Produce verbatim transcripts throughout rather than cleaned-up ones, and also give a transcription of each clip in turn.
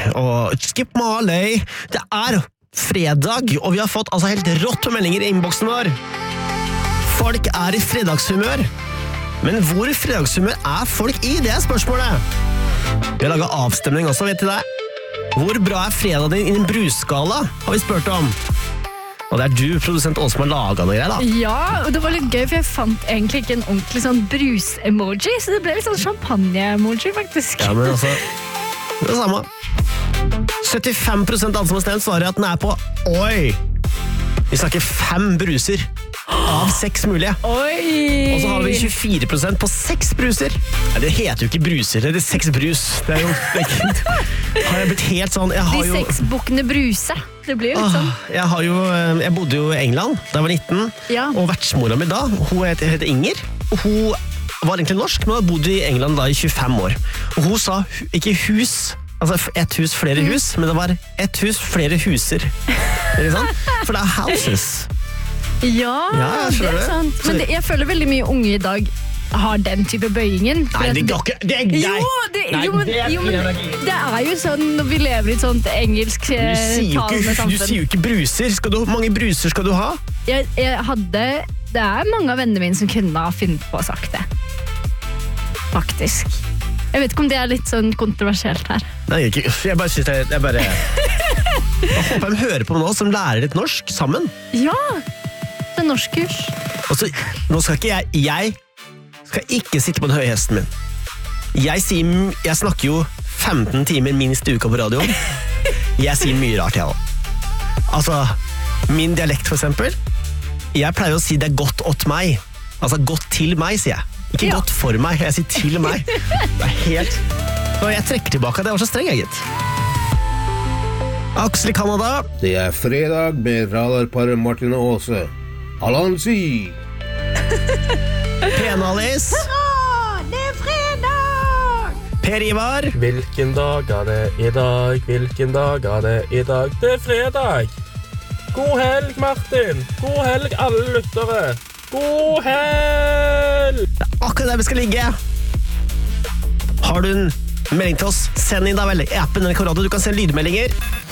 og Skip Marley. Det er fredag, og vi har fått altså helt rått meldinger i innboksen vår. Folk er i fredagshumør. Men hvor fredagshumør er folk i? Det er spørsmålet. Vi har laget avstemning også, vet du det? Hvor bra er fredagen din i en brusskala, har vi spurt om. Og det er du, produsent Åse, som har laget noe greier, da. Ja, og det var litt gøy, for jeg fant egentlig ikke en ordentlig sånn brus-emoji, så det ble litt sånn champagne-emoji, faktisk. Ja, men altså, det er det samme. syttifem prosent av alle som har stemt svarer at den er på Oi! Vi snakker fem bruser av seks mulige. Oi! Og så har vi tjuefire prosent på seks bruser. Nei, det heter jo ikke bruser, det er seks brus. Det er jo, det er ikke, har jeg blitt helt sånn jeg har De jo, seks bukkene bruse. Det blir jo litt sånn. Åh, jeg, har jo, jeg bodde jo i England da jeg var nitten, Ja. og vertsmora mi da, hun heter, heter Inger, og hun var egentlig norsk, men hun bodde i England da i tjuefem år. Og hun sa, hu- ikke hus, altså ett hus, flere hus, men det var ett hus, flere huser. Ikke sant? For det er houses. Ja, Ja, jeg det skjønner er det. sant. Så- Men det, jeg føler veldig mye unge i dag har den type bøyingen. Nei, det går ikke. Det er nei. Jo, det, Nei, jo, men, det er- jo, men det er jo sånn når vi lever i et sånt engelsk Du sier, jo talende ikke, du samfunn. sier jo ikke bruser. Skal du, hvor mange bruser skal du ha? Jeg, jeg hadde, det er mange av vennene mine som kunne ha funnet på å sagt det. Faktisk. Jeg vet ikke om det er litt sånn kontroversielt her. Nei, ikke. Jeg bare synes det, jeg bare... Jeg håper de hører på nå som lærer litt norsk sammen. Ja, det er norskkurs. Og så, nå skal ikke jeg, jeg skal ikke sitte på den høye hesten min. Jeg, sier, jeg snakker jo femten timer minst i uka på radio. Jeg sier mye rart, jeg også. Altså, min dialekt for eksempel, jeg pleier å si det er godt åt meg. Altså, godt til meg, sier jeg. Ikke Ja. godt for meg, jeg sier til meg. Det er helt... Og jeg trekker tilbake, det var så streng, jeg, gitt. Aksel i Kanada. Det er fredag med radarparet Martin og Åse. Alansi! Pen-Alice. Det er fredag! Per Ivar. Hvilken dag er det i dag? Hvilken dag er det i dag? Det er fredag! God helg, Martin! God helg, alle lyttere! God helg! Det er akkurat der vi skal ligge. Har du en melding til oss? Send inn da vel i appen N R K Radio. Du kan sende lydmeldinger.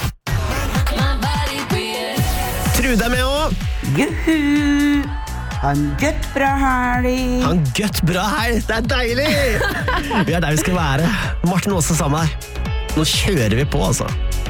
Trude er med også. Juhu! Ha en gøtt bra helg! Ha en gøtt bra her. Det er deilig. Vi er der vi skal være. Martin Aase sammen her. Nå kjører vi på, altså.